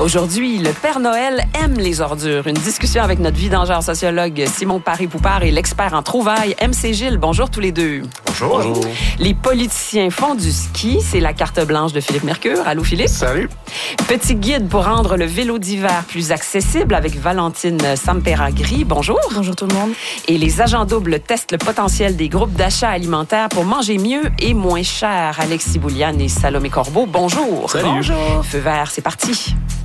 Aujourd'hui, le Père Noël aime les ordures. Une discussion avec notre vidangeur sociologue Simon Paré-Poupard et l'expert en trouvailles MC Gilles. Bonjour tous les deux. Bonjour. Bonjour. Les politiciens font du ski. C'est la carte blanche de Philippe Mercure. Allô Philippe? Salut. Petit guide pour rendre le vélo d'hiver plus accessible avec Valentine Samperagri. Bonjour. Bonjour tout le monde. Et les agents doubles testent le potentiel des groupes d'achat alimentaires pour manger mieux et moins cher. Alexis Bouliane et Salomé Corbeau. Bonjour. Salut. Bonjour. Feu vert, c'est parti.